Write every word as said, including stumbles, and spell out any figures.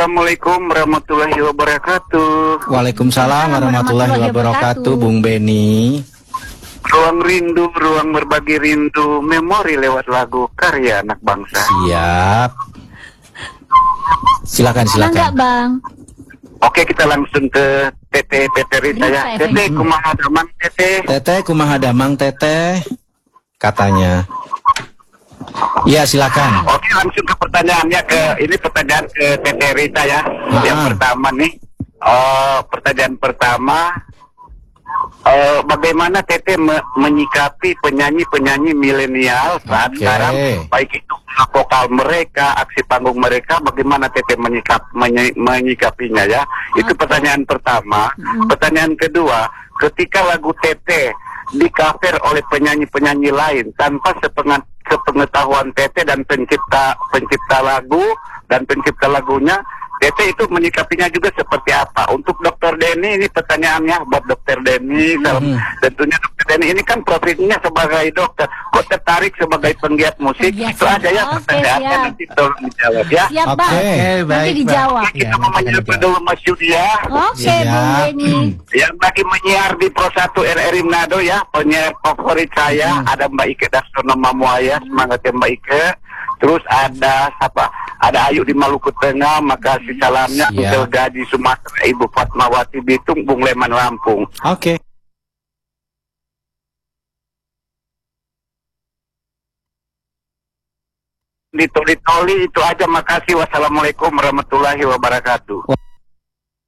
Assalamualaikum warahmatullahi wabarakatuh. Waalaikumsalam warahmatullahi wabarakatuh, Bung Beni. Ruang rindu, ruang berbagi rindu, memori lewat lagu karya anak bangsa. Siap. Silakan, silakan. Enggak, Bang. Oke, kita langsung ke Teteh Teteh Rita ya. Teteh kumaha damang Teteh. Teteh kumaha damang Teteh, katanya. Iya, silakan. Oke, langsung ke pertanyaannya, ke ini pertanyaan ke Teteh Rita ya. Ah. Yang pertama nih, oh, pertanyaan pertama, uh, bagaimana Teteh me menyikapi penyanyi-penyanyi milenial saat Oke. sekarang, baik itu vokal mereka, aksi panggung mereka, bagaimana Teteh menyikap menyi menyikapinya ya? Itu Oke. pertanyaan pertama. Mm-hmm. Pertanyaan kedua, ketika lagu Teteh di-cover oleh penyanyi-penyanyi lain tanpa sepengat sepengetahuan Teteh dan pencipta pencipta lagu dan pencipta lagunya, Teteh itu menyikapinya juga seperti apa? Untuk Dokter Denny, ini pertanyaannya buat Dokter Denny. Mm-hmm. Tentunya Dokter Denny ini kan profesinya sebagai dokter, kok tertarik sebagai penggiat musik? Penggiat Itu aja ya musik. pertanyaannya, Oke, siap. nanti tolong dijawab ya. Siap, Oke, Bang. baik, Nanti dijawab. Oke, kita mau menyapa dulu Mas Yudi ya, Oke, Siap. Bung Beni. yang lagi menyiar di Pro satu R R I Manado ya, penyiar favorit saya. Ada Mbak Ike Darsono Mamuaya, semangat ya Mbak Ike. Terus ada apa? Ada Ayu di Maluku Tengah, makasih salamnya. Siap. Until Gadi Sumatera, Ibu Fatmawati Bitung, Bung Leman Lampung. Oke. Ditoli-toli itu aja, makasih. Wassalamualaikum warahmatullahi wabarakatuh.